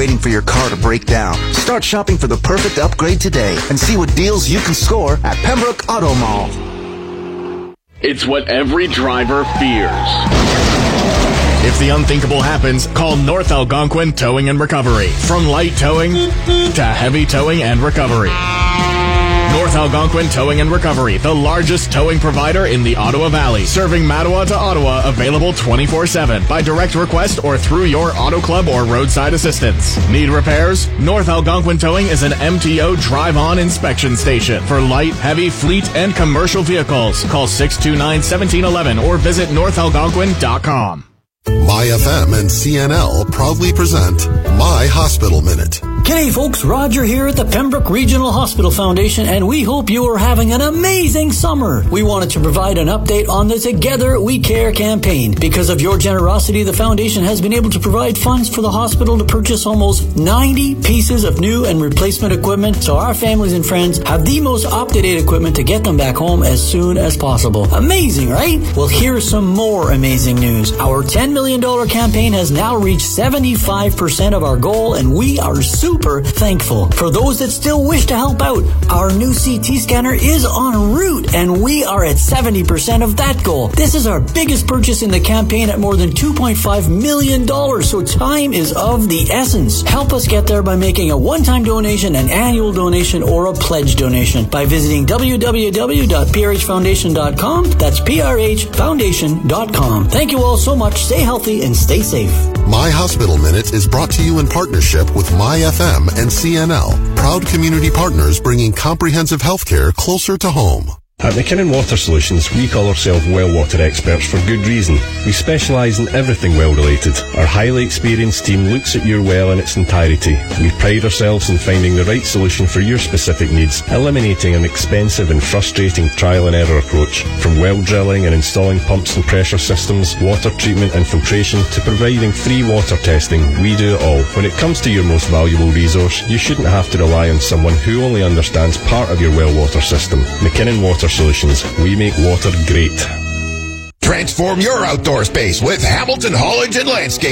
waiting for your car to break down. Start shopping for the perfect upgrade today and see what deals you can score at Pembroke Auto Mall. It's what every driver fears. If the unthinkable happens, call North Algonquin Towing and Recovery. From light towing to heavy towing and recovery. North Algonquin Towing and Recovery, the largest towing provider in the Ottawa Valley. Serving Mattawa to Ottawa, available 24/7 by direct request or through your auto club or roadside assistance. Need repairs? North Algonquin Towing is an MTO drive-on inspection station for light, heavy, fleet, and commercial vehicles. Call 629-1711 or visit northalgonquin.com. My FM and CNL proudly present My Hospital Minute. G'day folks, Roger here at the Pembroke Regional Hospital Foundation, and we hope you are having an amazing summer. We wanted to provide an update on the Together We Care campaign. Because of your generosity, the foundation has been able to provide funds for the hospital to purchase almost 90 pieces of new and replacement equipment, so our families and friends have the most up-to-date equipment to get them back home as soon as possible. Amazing, right? Well, here's some more amazing news. Our $10 million campaign has now reached 75% of our goal, and we are super thankful. For those that still wish to help out, our new CT scanner is en route, and we are at 70% of that goal. This is our biggest purchase in the campaign at more than $2.5 million, so time is of the essence. Help us get there by making a one-time donation, an annual donation, or a pledge donation by visiting www.prhfoundation.com. That's prhfoundation.com. Thank you all so much. Stay healthy and stay safe. My Hospital Minute is brought to you in partnership with My FM and CNL, proud community partners bringing comprehensive healthcare closer to home. At McKinnon Water Solutions, we call ourselves well water experts for good reason. We specialise in everything well related. Our highly experienced team looks at your well in its entirety. We pride ourselves in finding the right solution for your specific needs, eliminating an expensive and frustrating trial and error approach. From well drilling and installing pumps and pressure systems, water treatment and filtration, to providing free water testing, we do it all. When it comes to your most valuable resource, you shouldn't have to rely on someone who only understands part of your well water system. McKinnon Water Solutions. We make water great. Transform your outdoor space with Hamilton Haulage and Landscape.